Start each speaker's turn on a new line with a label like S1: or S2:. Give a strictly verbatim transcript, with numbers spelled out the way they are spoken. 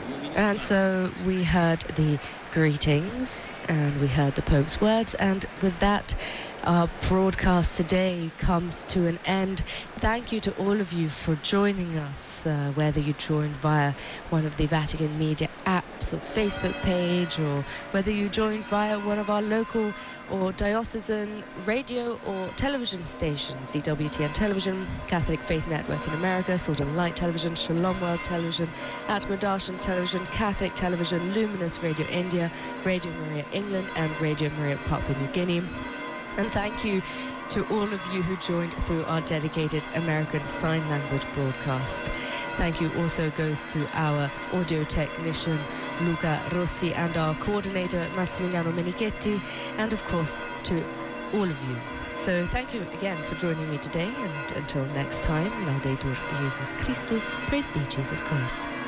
S1: And so we heard the greetings and we heard the Pope's words, and with that our broadcast today comes to an end. Thank you to all of you for joining us, uh, whether you joined via one of the Vatican Media apps or Facebook page, or whether you joined via one of our local or diocesan radio or television stations, E W T N Television, Catholic Faith Network in America, Salt and Light Television, Shalom World Television, Atma Darshan Television, Catholic Television, Luminous Radio India, Radio Maria England, and Radio Maria Papua New Guinea. And thank you to all of you who joined through our dedicated American Sign Language broadcast. Thank you also goes to our audio technician Luca Rossi and our coordinator Massimiliano Menichetti, and of course to all of you. So thank you again for joining me today, and until next time, Laudetur Jesus Christus, praise be Jesus Christ.